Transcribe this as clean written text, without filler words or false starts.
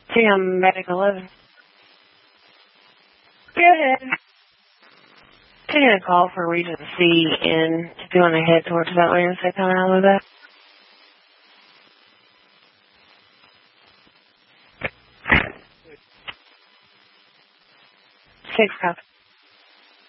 See, I'm medic 11. Go ahead. Taking a call for Region C, and if you want to head towards that way and say coming out of that. 6 copy.